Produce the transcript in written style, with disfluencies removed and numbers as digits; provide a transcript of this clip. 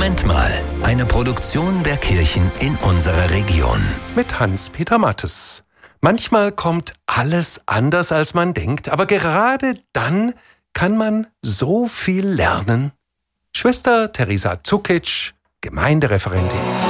Moment mal, eine Produktion der Kirchen in unserer Region. Mit Hans-Peter Mattes. Manchmal kommt alles anders, als man denkt, aber gerade dann kann man so viel lernen. Schwester Teresa Zukic, Gemeindereferentin.